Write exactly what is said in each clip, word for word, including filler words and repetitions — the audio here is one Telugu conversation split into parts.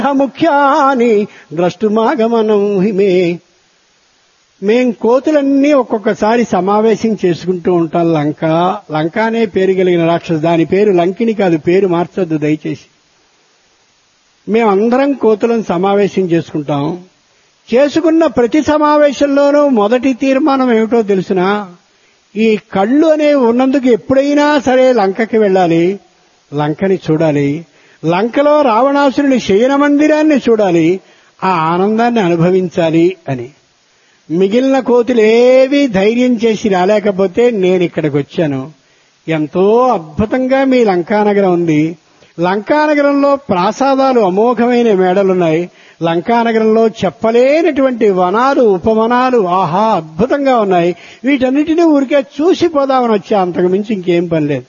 ముఖ్యాని ద్రష్టుమాగమనం హిమే. మేం కోతులన్నీ ఒక్కొక్కసారి సమావేశం చేసుకుంటూ ఉంటాం. లంక లంక అనే పేరు కలిగిన రాక్షసు, దాని పేరు లంకిని కాదు, పేరు మార్చొద్దు దయచేసి. మేమందరం కోతులను సమావేశం చేసుకుంటాం. చేసుకున్న ప్రతి సమావేశంలోనూ మొదటి తీర్మానం ఏమిటో తెలుసునా? ఈ కళ్ళు అనేవి ఉన్నందుకు ఎప్పుడైనా సరే లంకకి వెళ్ళాలి, లంకని చూడాలి, లంకలో రావణాసురుని శయన మందిరాన్ని చూడాలి, ఆ ఆనందాన్ని అనుభవించాలి అని. మిగిలిన కోతులేవీ ధైర్యం చేసి రాలేకపోతే నేను ఇక్కడికి వచ్చాను. ఎంతో అద్భుతంగా మీ లంకానగరం ఉంది. లంకానగరంలో ప్రాసాదాలు అమోఘమైన మేడలున్నాయి. లంకానగరంలో చెప్పలేనటువంటి వనాలు ఉపవనాలు ఆహా అద్భుతంగా ఉన్నాయి. వీటన్నిటినీ ఊరికే చూసిపోదామని వచ్చా, అంతకు మించి ఇంకేం పని లేదు.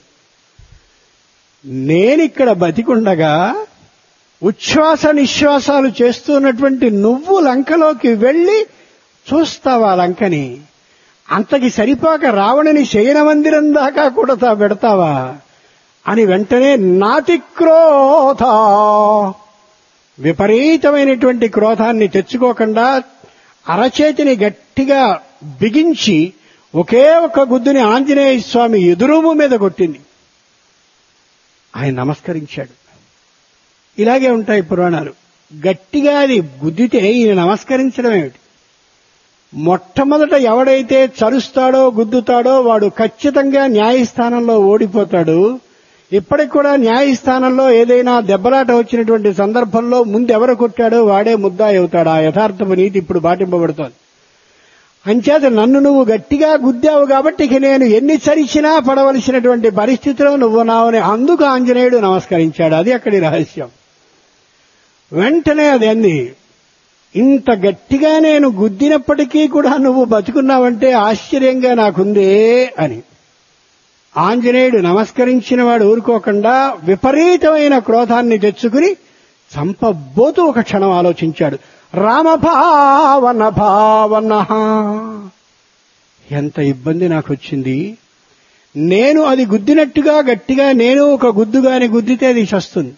నేనిక్కడ బతికుండగా ఉచ్ఛ్వాస నిశ్వాసాలు చేస్తున్నటువంటి నువ్వు లంకలోకి వెళ్లి చూస్తావా లంకని? అంతకి సరిపోక రావణుని శయన మందిరం దాకా కూడా పెడతావా అని వెంటనే నాతి క్రోధ, విపరీతమైనటువంటి క్రోధాన్ని తెచ్చుకోకుండా అరచేతిని గట్టిగా బిగించి ఒకే ఒక్క గుద్దుని ఆంజనేయ స్వామి ఎదురుము మీద కొట్టింది. ఆయన నమస్కరించాడు. ఇలాగే ఉంటాయి పురాణాలు. గట్టిగా అది గుద్దితే ఈయన నమస్కరించడం ఏమిటి? మొట్టమొదట ఎవడైతే చరుస్తాడో గుద్దుతాడో వాడు ఖచ్చితంగా న్యాయస్థానంలో ఓడిపోతాడు. ఇప్పటికి కూడా న్యాయస్థానంలో ఏదైనా దెబ్బలాట వచ్చినటువంటి సందర్భంలో ముందు ఎవరు కొట్టాడో వాడే ముద్దాయి అవుతాడు. ఆ యథార్థపు నీతి ఇప్పుడు పాటింపబడుతోంది. అంచేత నన్ను నువ్వు గట్టిగా గుద్దావు కాబట్టి ఇక నేను ఎన్ని చరిచినా పడవలసినటువంటి పరిస్థితిలో నువ్వు నావని అందుకు ఆంజనేయుడు నమస్కరించాడు. అది అక్కడి రహస్యం. వెంటనే అది అంది, ఇంత గట్టిగా నేను గుద్దినప్పటికీ కూడా నువ్వు బతుకున్నావంటే ఆశ్చర్యంగా నాకుందే అని. ఆంజనేయుడు నమస్కరించిన వాడు ఊరుకోకుండా విపరీతమైన క్రోధాన్ని తెచ్చుకుని చంపబోతూ ఒక క్షణం ఆలోచించాడు. రామభావన భావన, ఎంత ఇబ్బంది నాకు వచ్చింది. నేను అది గుద్దినట్టుగా గట్టిగా నేను ఒక గుద్దుగాని గుద్దితే అది చస్తుంది.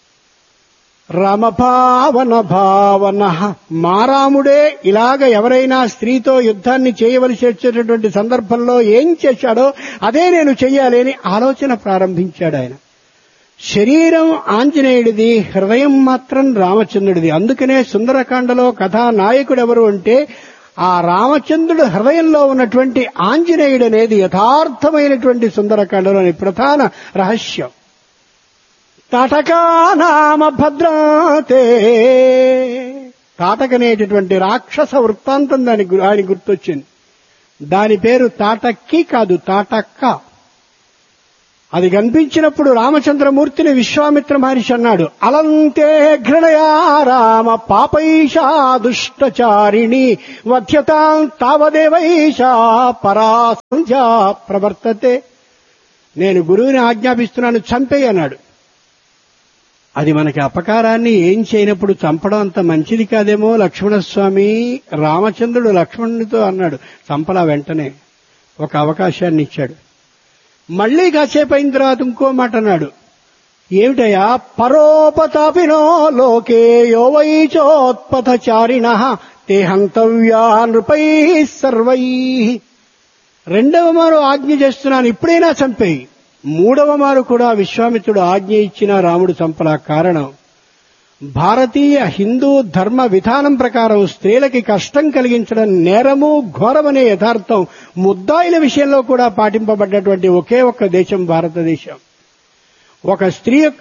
రామభావన భావన, మా రాముడే ఇలాగ ఎవరైనా స్త్రీతో యుద్ధాన్ని చేయవలసి వచ్చేటటువంటి సందర్భంలో ఏం చేశాడో అదే నేను చెయ్యాలి అని ఆలోచన ప్రారంభించాడు ఆయన. శరీరం ఆంజనేయుడిది, హృదయం మాత్రం రామచంద్రుడిది. అందుకనే సుందరకాండలో కథానాయకుడెవరు అంటే ఆ రామచంద్రుడు హృదయంలో ఉన్నటువంటి ఆంజనేయుడు అనేది యథార్థమైనటువంటి సుందరకాండలోని ప్రధాన రహస్యం. తాటకా నామ భద్రాతే, తాటకనేటటువంటి రాక్షస వృత్తాంతం దాని ఆయన గుర్తొచ్చింది. దాని పేరు తాటక్కి కాదు, తాటక్క. అది కనిపించినప్పుడు రామచంద్రమూర్తిని విశ్వామిత్ర మహర్షి అన్నాడు, అలంతే ఘృణయా రామ పాపైషా దుష్టచారిణి వధ్యతాం తావదేవైషా పరాసంధ్యా ప్రవర్తతే. నేను గురువుని ఆజ్ఞాపిస్తున్నాను, చంపేయి అన్నాడు. అది మనకి అపకారాన్ని ఏం చేయనప్పుడు చంపడం అంత మంచిది కాదేమో. లక్ష్మణస్వామి రామచంద్రుడు లక్ష్మణునితో అన్నాడు, చంపలా. వెంటనే ఒక అవకాశాన్ని ఇచ్చాడు. మళ్లీ కాసేపు అయిన తర్వాత ఇంకో మాట అన్నాడు, ఏమిటయా? పరోపతాపినో లోకే యో వైచోత్పథచారిణ తే హంతవ్యా నృపై సర్వై. రెండవ మారు ఆజ్ఞ చేస్తున్నాను, ఇప్పుడైనా చంపేయి. మూడవ మారు కూడా విశ్వామిత్రుడు ఆజ్ఞ ఇచ్చిన రాముడు చంపలా. కారణం భారతీయ హిందూ ధర్మ విధానం ప్రకారం స్త్రీలకి కష్టం కలిగించడం నేరము, ఘోరమనే యథార్థం ముద్దాయిల విషయంలో కూడా పాటింపబడ్డటువంటి ఒకే ఒక్క దేశం భారతదేశం. ఒక స్త్రీ యొక్క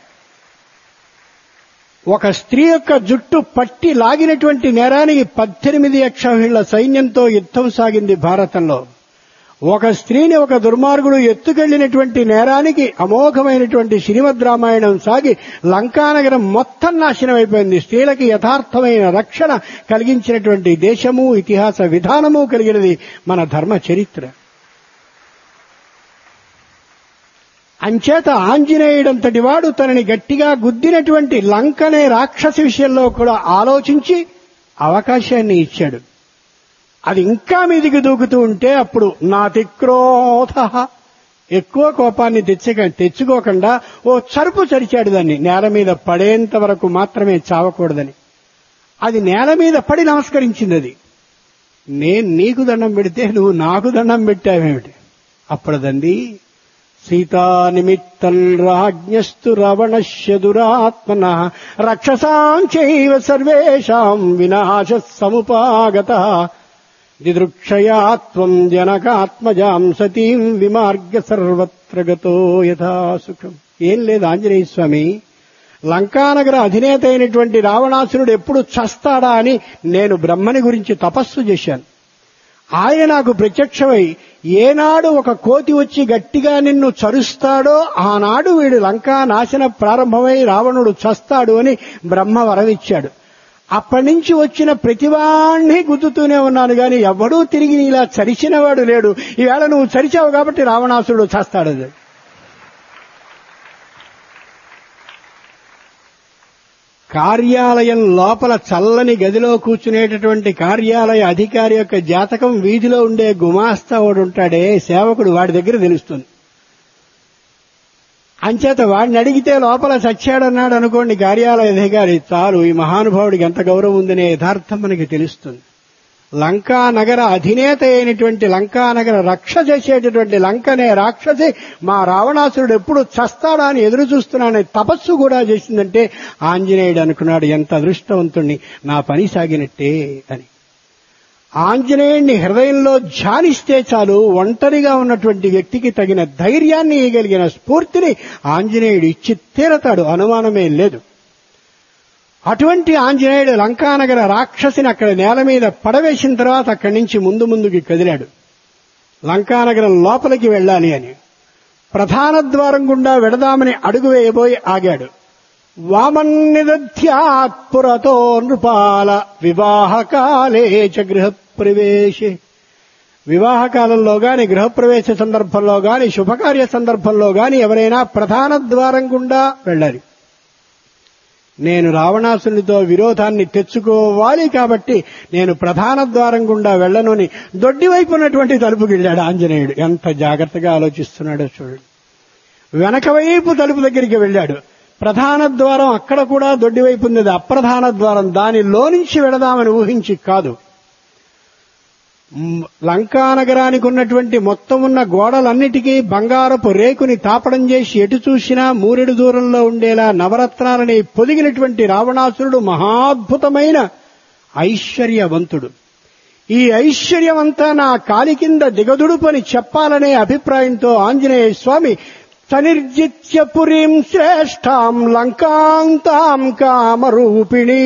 ఒక స్త్రీ యొక్క జుట్టు పట్టి లాగినటువంటి నేరానికి పద్దెనిమిది అక్షౌహిళ్ల సైన్యంతో యుద్ధం సాగింది భారతంలో. ఒక స్త్రీని ఒక దుర్మార్గుడు ఎత్తుకెళ్లినటువంటి నేరానికి అమోఘమైనటువంటి శ్రీమద్ రామాయణం సాగి లంకానగరం మొత్తం నాశనం అయిపోయింది. స్త్రీలకి యథార్థమైన రక్షణ కలిగించినటువంటి దేశము, ఇతిహాస విధానము కలిగినది మన ధర్మ చరిత్ర. అంచేత ఆంజనేయుడంతటి వాడు తనని గట్టిగా గుద్దినటువంటి లంకనే రాక్షసి విషయంలో కూడా ఆలోచించి అవకాశాన్ని ఇచ్చాడు. అది ఇంకా మీదికి దూకుతూ ఉంటే అప్పుడు నాతి క్రోధ, ఎక్కువ కోపాన్ని తెచ్చక తెచ్చుకోకుండా ఓ చరుపు చరిచాడు దాన్ని, నేల మీద పడేంత వరకు మాత్రమే చావకూడదని. అది నేల మీద పడి నమస్కరించింది. అది నేను నీకు దండం పెడితే నువ్వు నాకు దండం పెట్టావేమిటి? అప్పుడదండి, సీతా నిమిత్తం రాజ్ఞస్తు రావణస్య దురాత్మన రక్షసాం చైవ సర్వేషాం వినాశ సముపాగత దిదృక్షయాత్వం జనకాత్మజాం సతీం విమార్గ సర్వత్ర గతో యథా సుఖం. ఏం లేదు ఆంజనేయ స్వామి, లంకానగర అధినేత అయినటువంటి రావణాసురుడు ఎప్పుడు చస్తాడా అని నేను బ్రహ్మని గురించి తపస్సు చేశాను. ఆయన నాకు ప్రత్యక్షమై ఏనాడు ఒక కోతి వచ్చి గట్టిగా నిన్ను చరుస్తాడో ఆనాడు వీడు లంకా నాశన ప్రారంభమై రావణుడు చస్తాడు అని బ్రహ్మ వరమిచ్చాడు. అప్పటి నుంచి వచ్చిన ప్రతివాణ్ణి గుద్దుతూనే ఉన్నాను గాని ఎవడూ తిరిగి ఇలా చరిచినవాడు లేడు. ఈవేళ నువ్వు చరిచావు కాబట్టి రావణాసురుడు చస్తాడు. కార్యాలయం లోపల చల్లని గదిలో కూర్చునేటటువంటి కార్యాలయ అధికారి యొక్క జాతకం వీధిలో ఉండే గుమాస్తా వాడు ఉంటాడే సేవకుడు, వాడి దగ్గర తెలుస్తుంది. అంచేత వాడిని అడిగితే లోపల చచ్చాడన్నాడు అనుకోండి కార్యాలయ అధికారి, చాలు ఈ మహానుభావుడికి ఎంత గౌరవం ఉందనే యథార్థం మనకి తెలుస్తుంది. లంకా నగర అధినేత అయినటువంటి లంకా నగర రక్ష చేసేటటువంటి లంకనే రాక్షసి మా రావణాసురుడు ఎప్పుడు చస్తాడా అని ఎదురు చూస్తున్నానని తపస్సు కూడా చేసిందంటే ఆంజనేయుడు అనుకున్నాడు, ఎంత అదృష్టవంతుణ్ణి, నా పని సాగినట్టే అని. ఆంజనేయుడిని హృదయంలో ధ్యానిస్తే చాలు ఒంటరిగా ఉన్నటువంటి వ్యక్తికి తగిన ధైర్యాన్ని ఇవ్వగలిగిన స్ఫూర్తిని ఆంజనేయుడు ఇచ్చి తీరతాడు, అనుమానమే లేదు. అటువంటి ఆంజనేయుడు లంకానగర రాక్షసిని అక్కడ నేల మీద పడవేసిన తర్వాత అక్కడి నుంచి ముందు ముందుకి కదిలాడు. లంకానగరం లోపలికి వెళ్ళాలి అని ప్రధాన ద్వారం గుండా వెడదామని అడుగు వేయబోయి ఆగాడు. వామన్నిదధ్యాత్ పురతో నృపాల వివాహకాలే చ గృహప్రవేశే. వివాహకాలంలో గాని గృహప్రవేశ సందర్భంలో గాని శుభకార్య సందర్భంలో గాని ఎవరైనా ప్రధాన ద్వారం గుండా వెళ్ళాలి. నేను రావణాసునితో విరోధాన్ని తెచ్చుకోవాలి కాబట్టి నేను ప్రధాన ద్వారం గుండా వెళ్లను అని దొడ్డి వైపు ఉన్నటువంటి తలుపుకి వెళ్ళాడు ఆంజనేయుడు. ఎంత జాగ్రత్తగా ఆలోచిస్తున్నాడో చూడండి. వెనక వైపు తలుపు దగ్గరికి వెళ్ళాడు. ప్రధాన ద్వారం అక్కడ కూడా దొడ్డి వైపు ఉంది, అప్రధాన ద్వారం, దానిలో నుంచి వెళదామని ఊహించి కాదు. లంకానగరానికి ఉన్నటువంటి మొత్తం ఉన్న గోడలన్నిటికీ బంగారపు రేకుని తాపడం చేసి ఎటు చూసినా మూరెడు దూరంలో ఉండేలా నవరత్నాలని పొదిగినటువంటి రావణాసురుడు మహాద్భుతమైన ఐశ్వర్యవంతుడు. ఈ ఐశ్వర్యమంతా నా కాలి కింద దిగదుడుపని చెప్పాలనే అభిప్రాయంతో ఆంజనేయ స్వామి తనిర్జిత్య పురీం శ్రేష్ఠాం లంకాంతాం కామరూపిణీ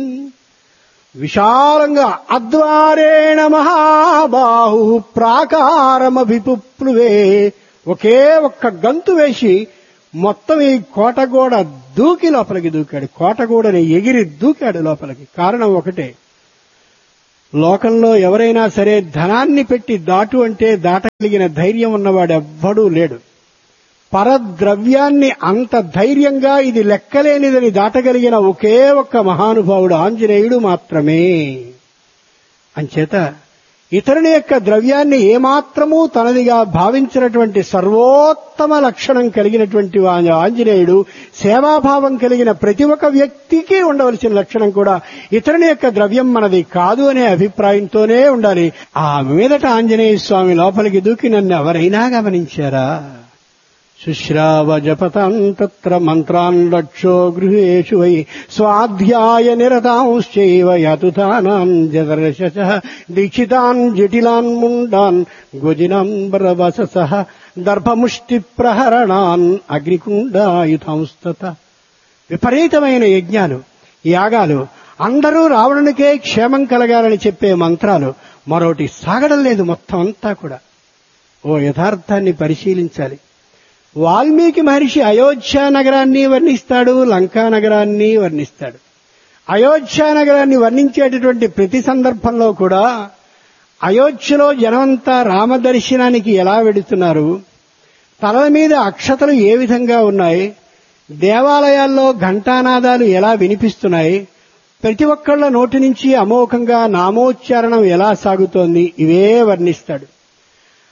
విశాలంగా అద్వారేణ మహాబాహు ప్రాకారమభిపుప్లువే ఒకే ఒక్క గంతు వేసి మొత్తం ఈ కోటగోడ దూకి లోపలికి దూకాడు. కోటగోడని ఎగిరి దూకాడు లోపలికి. కారణం ఒకటే, లోకంలో ఎవరైనా సరే ధనాన్ని పెట్టి దాటు అంటే దాటగలిగిన ధైర్యం ఉన్నవాడు ఎవ్వడూ లేడు. పరద్రవ్యాన్ని అంత ధైర్యంగా ఇది లెక్కలేనిదని దాటగలిగిన ఒకే ఒక్క మహానుభావుడు ఆంజనేయుడు మాత్రమే. అంచేత ఇతరుని యొక్క ద్రవ్యాన్ని ఏమాత్రమూ తనదిగా భావించినటువంటి సర్వోత్తమ లక్షణం కలిగినటువంటి ఆంజనేయుడు, సేవాభావం కలిగిన ప్రతి ఒక్క వ్యక్తికి ఉండవలసిన లక్షణం కూడా ఇతరుని యొక్క ద్రవ్యం మనది కాదు అనే అభిప్రాయంతోనే ఉండాలి. ఆ మీదట ఆంజనేయ స్వామి లోపలికి దూకి నన్ను ఎవరైనా గమనించారా? శుశ్రావ జపతాం తత్ర మంత్రాన్ లక్షో గృహేషు వై స్వాధ్యాయ నిరతాంశ్చైవ యతుతానాం జదర్శసః దీక్షితాన్ జటిలాన్ ముండాన్ గోజినాంబరవససః దర్భముష్టి ప్రహరణాన్ అగ్నికుండాయుధాంస్తత. విపరీతమైన యజ్ఞాలు, యాగాలు, అందరూ రావణునికే క్షేమం కలగాలని చెప్పే మంత్రాలు, మరోటి సాగడం లేదు మొత్తం అంతా కూడా. ఓ యథార్థాన్ని పరిశీలించాలి. వాల్మీకి మహర్షి అయోధ్య నగరాన్ని వర్ణిస్తాడు, లంకా నగరాన్ని వర్ణిస్తాడు. అయోధ్య నగరాన్ని వర్ణించేటటువంటి ప్రతి సందర్భంలో కూడా అయోధ్యలో జనమంతా రామదర్శనానికి ఎలా వెడుతున్నారు, తలల మీద అక్షతలు ఏ విధంగా ఉన్నాయి, దేవాలయాల్లో ఘంటానాదాలు ఎలా వినిపిస్తున్నాయి, ప్రతి ఒక్కళ్ల నోటి నుంచి అమోఘంగా నామోచ్చారణం ఎలా సాగుతోంది, ఇవే వర్ణిస్తాడు.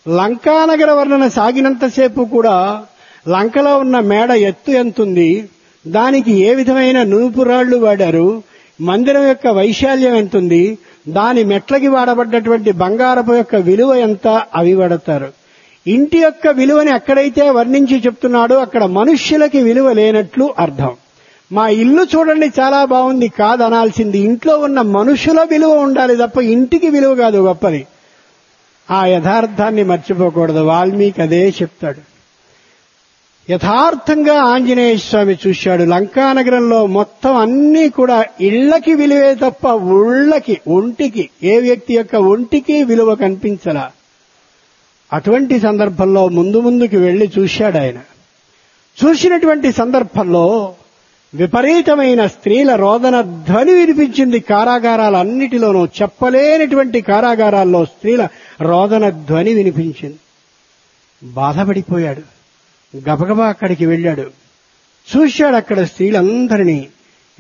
లంకానగర వర్ణన సాగినంతసేపు కూడా లంకలో ఉన్న మేడ ఎత్తు ఎంతుంది, దానికి ఏ విధమైన నూపురాళ్లు వాడారు, మందిరం యొక్క వైశాల్యం ఎంతుంది, దాని మెట్లకి వాడబడ్డటువంటి బంగారపు యొక్క విలువ ఎంత, అవి వాడతారు. ఇంటి యొక్క విలువని ఎక్కడైతే వర్ణించి చెప్తున్నాడో అక్కడ మనుష్యులకి విలువ లేనట్లు అర్థం. మా ఇల్లు చూడండి చాలా బాగుంది కాదనాల్సింది, ఇంట్లో ఉన్న మనుషుల విలువ ఉండాలి తప్ప ఇంటికి విలువ కాదు గొప్పది. ఆ యథార్థాన్ని మర్చిపోకూడదు. వాల్మీకి అదే చెప్తాడు. యథార్థంగా ఆంజనేయ స్వామి చూశాడు. లంకానగరంలో మొత్తం అన్నీ కూడా ఇళ్లకి విలువే తప్ప ఉళ్ళకి, ఒంటికి, ఏ వ్యక్తి యొక్క ఒంటికి విలువ కనిపించలా. అటువంటి సందర్భంలో ముందు ముందుకు వెళ్లి చూశాడు ఆయన. చూసినటువంటి సందర్భంలో విపరీతమైన స్త్రీల రోదన ధ్వని వినిపించింది. కారాగారాలన్నిటిలోనూ చెప్పలేనటువంటి కారాగారాల్లో స్త్రీల రోదన ధ్వని వినిపించింది. బాధపడిపోయాడు. గబగబా అక్కడికి వెళ్ళాడు. చూశాడు అక్కడ స్త్రీలందరినీ.